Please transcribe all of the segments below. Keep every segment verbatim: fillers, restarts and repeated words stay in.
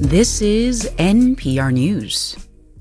This is N P R News.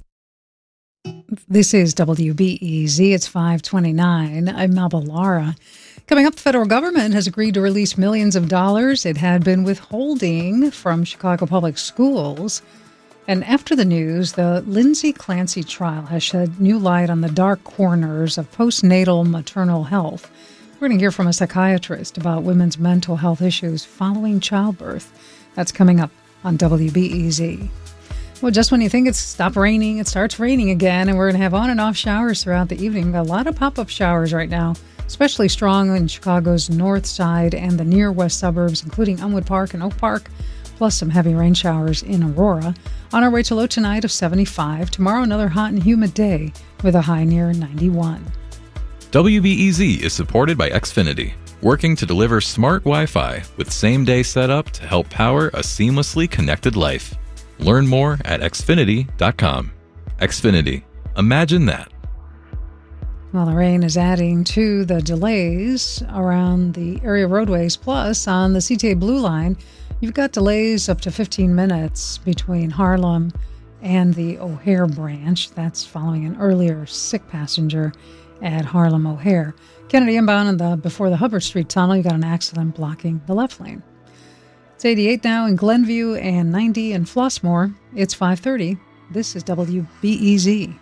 This is W B E Z. It's five twenty-nine. I'm Melba Lara. Coming up, the federal government has agreed to release millions of dollars it had been withholding from Chicago public schools. And after the news, the Lindsay Clancy trial has shed new light on the dark corners of postnatal maternal health. We're going to hear from a psychiatrist about women's mental health issues following childbirth. That's coming up on W B E Z. Well, just when you think it's stopped raining, it starts raining again, and we're going to have on and off showers throughout the evening. We've got a lot of pop-up showers right now, especially strong in Chicago's north side and the near west suburbs, including Elmwood Park and Oak Park, plus some heavy rain showers in Aurora. On our way to low tonight of seventy-five. Tomorrow, another hot and humid day with a high near ninety-one. W B E Z is supported by Xfinity, working to deliver smart Wi-Fi with same-day setup to help power a seamlessly connected life. Learn more at xfinity dot com. Xfinity. Imagine that. Well, the rain is adding to the delays around the area roadways. Plus, on the C T A Blue Line, you've got delays up to fifteen minutes between Harlem and the O'Hare branch. That's following an earlier sick passenger at Harlem O'Hare. Kennedy inbound in the, before the Hubbard Street Tunnel, you got an accident blocking the left lane. It's eighty-eight now in Glenview and ninety in Flossmoor. It's five thirty. This is W B E Z.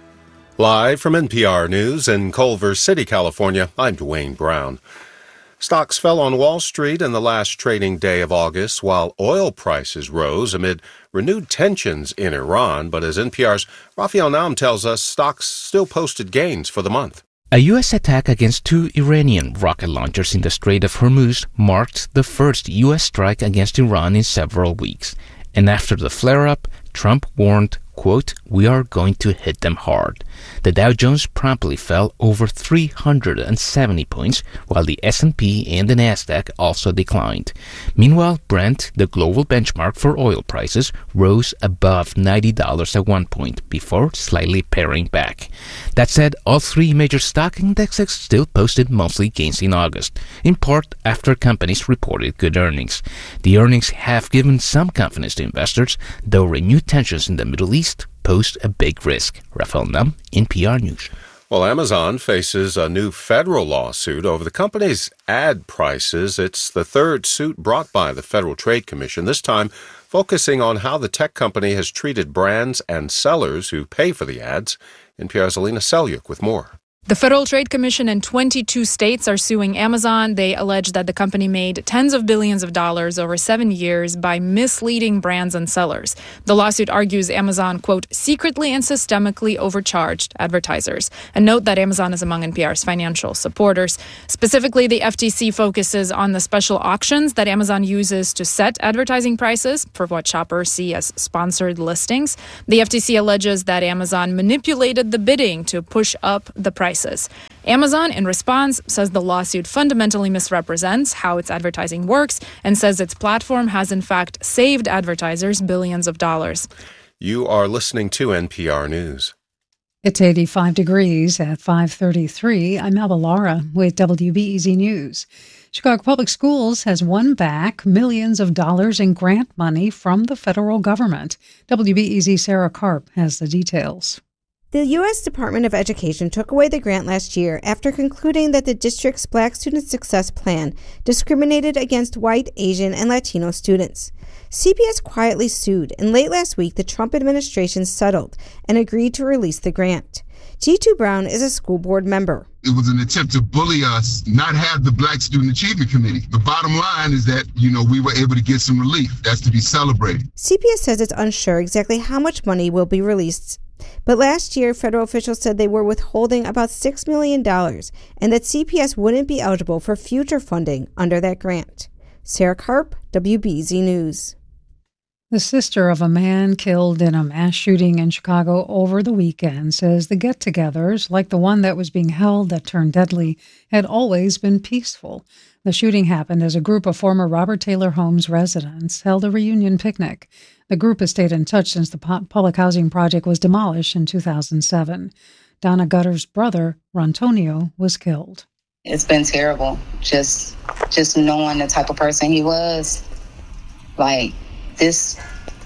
Live from N P R News in Culver City, California, I'm Dwayne Brown. Stocks fell on Wall Street in the last trading day of August, while oil prices rose amid renewed tensions in Iran. But as N P R's Raphael Naum tells us, stocks still posted gains for the month. A U S attack against two Iranian rocket launchers in the Strait of Hormuz marked the first U S strike against Iran in several weeks. And after the flare-up, Trump warned, quote, "We are going to hit them hard." The Dow Jones promptly fell over three hundred seventy points, while the S and P and the Nasdaq also declined. Meanwhile, Brent, the global benchmark for oil prices, rose above ninety dollars at one point before slightly paring back. That said, all three major stock indexes still posted monthly gains in August, in part after companies reported good earnings. The earnings have given some confidence to investors, though renewed tensions in the Middle East pose a big risk. Raphael Naum, N P R News. Well, Amazon faces a new federal lawsuit over the company's ad prices. It's the third suit brought by the Federal Trade Commission, this time focusing on how the tech company has treated brands and sellers who pay for the ads. N P R's Alina Selyuk with more. The Federal Trade Commission and twenty-two states are suing Amazon. They allege that the company made tens of billions of dollars over seven years by misleading brands and sellers. The lawsuit argues Amazon, quote, secretly and systemically overcharged advertisers. And note that Amazon is among N P R's financial supporters. Specifically, the F T C focuses on the special auctions that Amazon uses to set advertising prices for what shoppers see as sponsored listings. The F T C alleges that Amazon manipulated the bidding to push up the price. Amazon, in response, says the lawsuit fundamentally misrepresents how its advertising works and says its platform has, in fact, saved advertisers billions of dollars. You are listening to N P R News. It's eighty-five degrees at five thirty-three. I'm Melba Lara with W B E Z News. Chicago Public Schools has won back millions of dollars in grant money from the federal government. W B E Z Sarah Karp has the details. The U S Department of Education took away the grant last year after concluding that the district's Black Student Success Plan discriminated against white, Asian, and Latino students. C P S quietly sued, and late last week the Trump administration settled and agreed to release the grant. Jitu Brown is a school board member. It was an attempt to bully us, not have the Black Student Achievement Committee. The bottom line is that, you know, we were able to get some relief. That's to be celebrated. C P S says it's unsure exactly how much money will be released. But last year, federal officials said they were withholding about six million dollars and that C P S wouldn't be eligible for future funding under that grant. Sarah Karp, W B E Z News. The sister of a man killed in a mass shooting in Chicago over the weekend says the get-togethers, like the one that was being held that turned deadly, had always been peaceful. The shooting happened as a group of former Robert Taylor Homes residents held a reunion picnic. The group has stayed in touch since the public housing project was demolished in two thousand seven. Donna Gutter's brother, Rontonio, was killed. It's been terrible, just just knowing the type of person he was. Like, this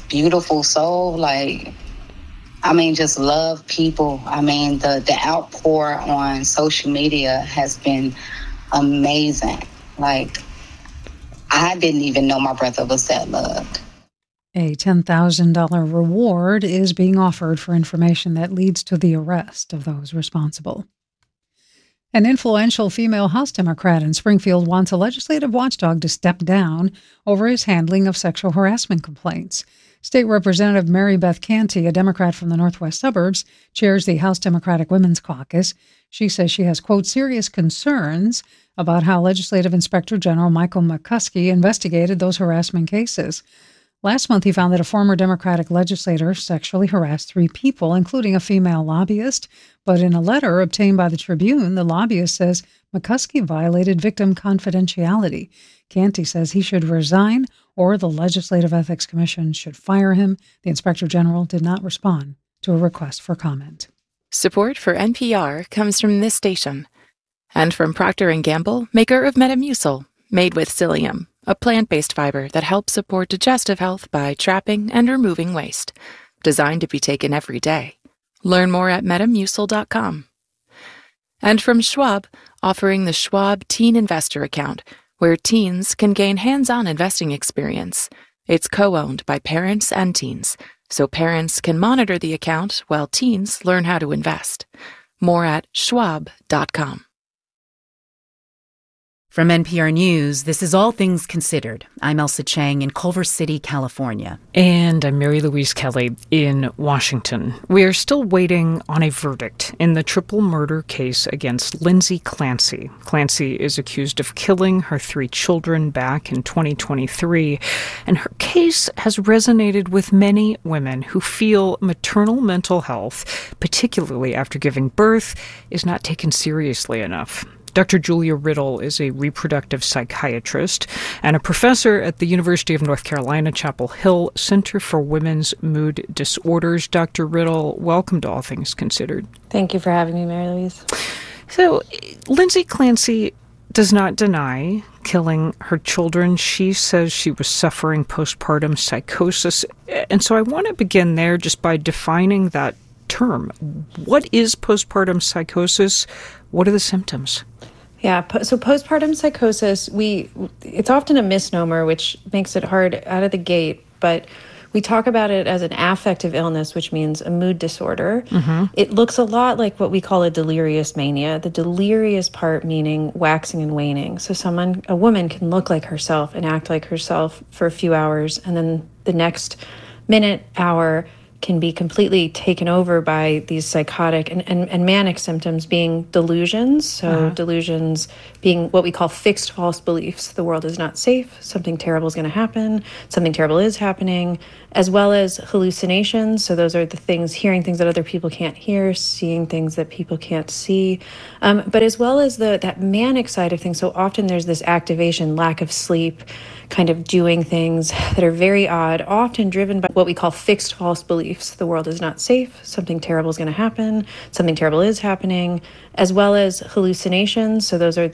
beautiful soul. Like, I mean, just love people. I mean, the, the outpour on social media has been amazing. Like, I didn't even know my brother was that loved. A ten thousand dollars reward is being offered for information that leads to the arrest of those responsible. An influential female House Democrat in Springfield wants a legislative watchdog to step down over his handling of sexual harassment complaints. State Representative Mary Beth Canty, a Democrat from the Northwest suburbs, chairs the House Democratic Women's Caucus. She says she has, quote, serious concerns about how Legislative Inspector General Michael McCuskey investigated those harassment cases. Last month, he found that a former Democratic legislator sexually harassed three people, including a female lobbyist. But in a letter obtained by the Tribune, the lobbyist says McCuskey violated victim confidentiality. Canty says he should resign or the Legislative Ethics Commission should fire him. The Inspector General did not respond to a request for comment. Support for N P R comes from this station and from Procter and Gamble, maker of Metamucil, made with psyllium, a plant-based fiber that helps support digestive health by trapping and removing waste. Designed to be taken every day. Learn more at metamucil dot com. And from Schwab, offering the Schwab Teen Investor Account, where teens can gain hands-on investing experience. It's co-owned by parents and teens, so parents can monitor the account while teens learn how to invest. More at schwab dot com. From N P R News, this is All Things Considered. I'm Elsa Chang in Culver City, California. And I'm Mary Louise Kelly in Washington. We are still waiting on a verdict in the triple murder case against Lindsay Clancy. Clancy is accused of killing her three children back in twenty twenty-three, and her case has resonated with many women who feel maternal mental health, particularly after giving birth, is not taken seriously enough. Doctor Julia Riddle is a reproductive psychiatrist and a professor at the University of North Carolina, Chapel Hill Center for Women's Mood Disorders. Doctor Riddle, welcome to All Things Considered. Thank you for having me, Mary Louise. So, Lindsay Clancy does not deny killing her children. She says she was suffering postpartum psychosis. And so I want to begin there just by defining that term. What is postpartum psychosis? What are the symptoms? Yeah, so postpartum psychosis, we it's often a misnomer, which makes it hard out of the gate, but we talk about it as an affective illness, which means a mood disorder. Mm-hmm. It looks a lot like what we call a delirious mania, the delirious part meaning waxing and waning. So someone, a woman can look like herself and act like herself for a few hours, and then the next minute, hour, can be completely taken over by these psychotic and, and, and manic symptoms being delusions. So uh-huh. delusions being what we call fixed false beliefs. The world is not safe. Something terrible is going to happen. Something terrible is happening, as well as hallucinations. So those are the things, hearing things that other people can't hear, seeing things that people can't see. Um, but as well as the that manic side of things. So often there's this activation, lack of sleep, kind of doing things that are very odd, often driven by what we call fixed false beliefs. The world is not safe. Something terrible is going to happen. Something terrible is happening, as well as hallucinations. So those are